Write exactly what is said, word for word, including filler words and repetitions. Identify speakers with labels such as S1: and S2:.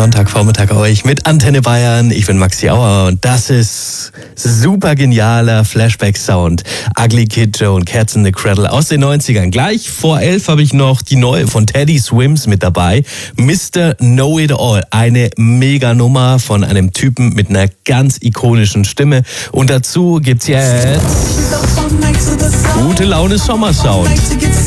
S1: Sonntagvormittag euch mit Antenne Bayern. Ich bin Maxi Auer und das ist super genialer Flashback-Sound. Ugly Kid Joe und Cats in the Cradle aus den neunzigern. Gleich vor elf habe ich noch die neue von Teddy Swims mit dabei. Mister Know It All. Eine Mega-Nummer von einem Typen mit einer ganz ikonischen Stimme. Und dazu gibt's jetzt gute Laune Sommersound.